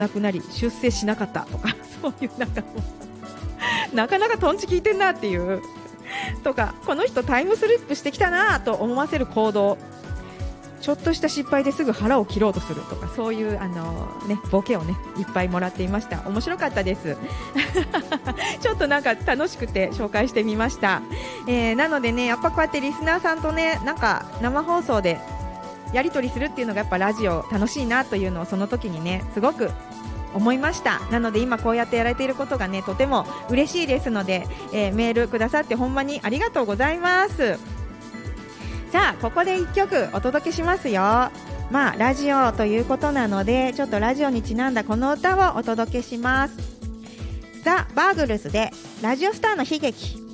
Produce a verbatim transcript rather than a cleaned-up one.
なくなり出世しなかったとか、そういうなんかもうなかなかトンチ効いてんなっていうとか、この人タイムスリップしてきたなと思わせる行動、ちょっとした失敗ですぐ腹を切ろうとするとか、そういうあの、ね、ボケを、ね、いっぱいもらっていました。面白かったですちょっとなんか楽しくて紹介してみました、えー、なのでね、やっぱこうやってリスナーさんとね、なんか生放送でやり取りするっていうのがやっぱラジオ楽しいなというのをその時にねすごく思いました。なので今こうやってやられていることがねとても嬉しいですので、えー、メールくださってほんまにありがとうございます。さあここでいっきょくお届けしますよ。まあラジオということなのでちょっとラジオにちなんだこの歌をお届けします。ザ・バーグルズでラジオスターの悲劇。